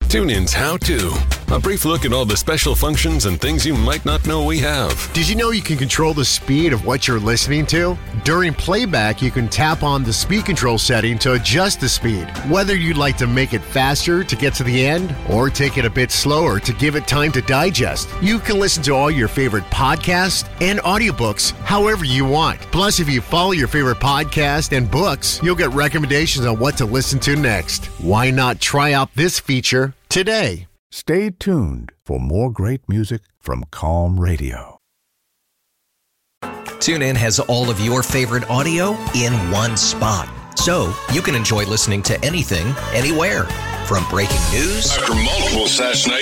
TuneIn's How To. A brief look at all the special functions and things you might not know we have. Did you know you can control the speed of what you're listening to? During playback, you can tap on the speed control setting to adjust the speed. Whether you'd like to make it faster to get to the end or take it a bit slower to give it time to digest, you can listen to all your favorite podcasts and audiobooks however you want. Plus, if you follow your favorite podcast and books, you'll get recommendations on what to listen to next. Why not try out this feature today? Stay tuned for more great music from Calm Radio. TuneIn has all of your favorite audio in one spot, so you can enjoy listening to anything, anywhere. From breaking news after multiple assassinations